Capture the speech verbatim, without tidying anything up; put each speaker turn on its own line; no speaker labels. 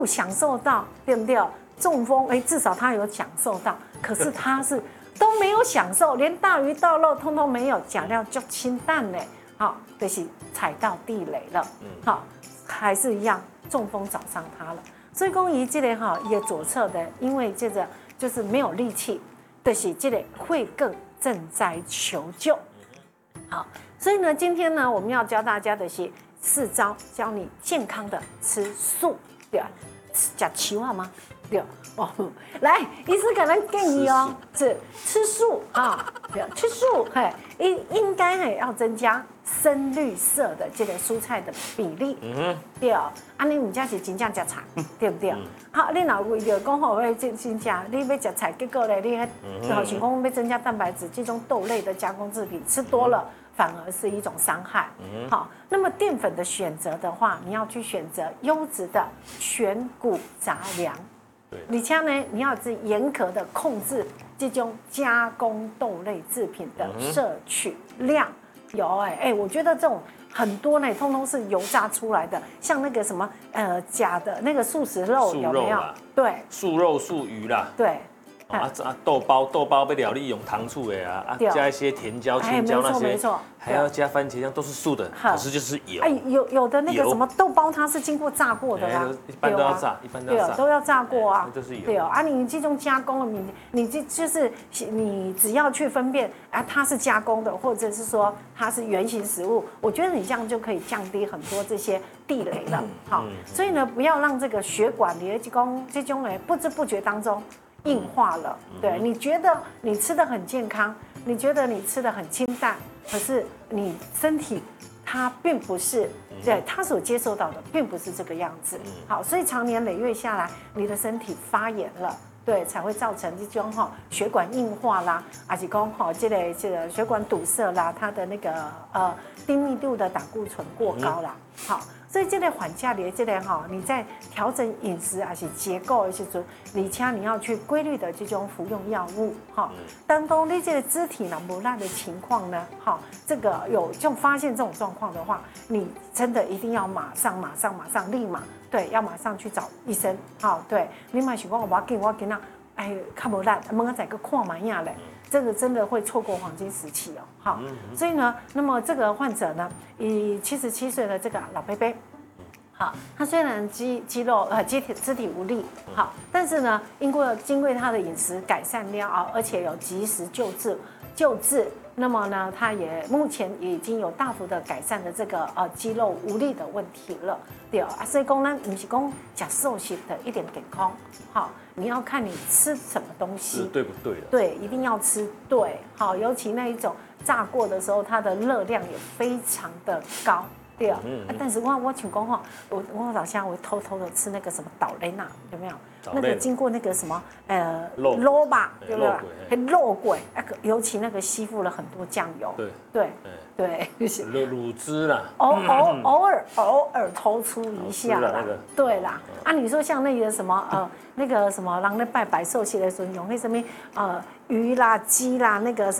享受到，对不对？中风，哎，至少他有享受到，可是他是都没有享受，连大鱼大肉通通没有，讲料就清淡嘞，好，就是踩到地雷了，好，还是一样，中风找上他了。所以讲，伊这个哈也左侧的，因为这个就是没有力气，就是这个会更正在求救。好，所以呢，今天呢，我们要教大家的是四招，教你健康的吃素，对吧？讲奇话吗？对哦，来，医师可能建议哦，是吃素啊，对，吃素，嘿，应应该嘿要增加深绿色的这个蔬菜的比例，嗯，对，啊，你唔家是真正食菜，对不对？好，你若为着讲好要真真正，你要食菜，结果咧，你迄好像讲要增加蛋白质，这种豆类的加工制品吃多了。反而是一种伤害。好，那么淀粉的选择的话，你要去选择优质的全谷杂粮。而且呢，你要是严格的控制这种加工豆类制品的摄取量。有哎、欸、哎、欸，我觉得这种很多呢，通通是油炸出来的，像那个什么呃假的那个素食肉有没有？对，
素肉素鱼啦。
对。
啊啊，豆包豆包被料理用糖醋的啊，啊加一些甜椒、青椒那些，没错，还要加番茄酱，都是素的，可是就是油。哎，
有有的那个什么豆包，它是经过炸过的啦，
一般都要炸，一般都要炸，
都要炸过啊，
都是油。
对哦，啊，你这种加工了，你你这就是你只要去分辨啊，它是加工的，或者是说它是原型食物，我觉得你这样就可以降低很多这些地雷了。好，所以呢，不要让这个血管里的这种这种哎，不知不觉当中。硬化了，对，你觉得你吃的很健康，你觉得你吃的很清淡，可是你身体它并不是，对，它所接受到的并不是这个样子。好，所以长年累月下来，你的身体发炎了，对，才会造成这种哈血管硬化啦，而且讲哈这个这个血管堵塞啦，它的那个呃低密度的胆固醇过高啦，好。所以这类缓价的这类哈，你在调整饮食还是结构的时候，而且你要去规律的这种服用药物哈。当中你这个肢体呢不烂的情况呢，哈，这个有这种发现这种状况的话，你真的一定要马上马上马上立马对，要马上去找医生。好，对，你买想讲我紧我紧啊，哎，看不烂，问我再个看嘛样嘞。这个真的会错过黄金时期哦，好，所以呢，那么这个患者呢，以七十七岁的这个老伯伯，好，他虽然肌肌肉呃肢体肢体无力，好，但是呢，因过经过他的饮食改善了啊，而且有及时救治救治，那么呢，他也目前已经有大幅的改善的这个呃肌肉无力的问题了，对啊，所以讲呢，不是讲吃素食的一点健康，好。你要看你吃什么东西，
对不对？
对，一定要吃对，好，尤其那一种炸过的时候，它的热量也非常的高，对啊。嗯嗯但是我我请讲哈，我我早上我偷偷的吃那个什么岛雷娜，有没有？那个经过那个什么呃肉吧，对不对？很肉桂，那个尤其那个吸附了很多酱油，对对对，
乳乳汁啦，
偶偶偶尔偶尔偷出一下啦，对啦。啊，你说像那个什么呃那个什么，人在拜拜寿喜的时候用那什么呃鱼啦鸡啦那个什么。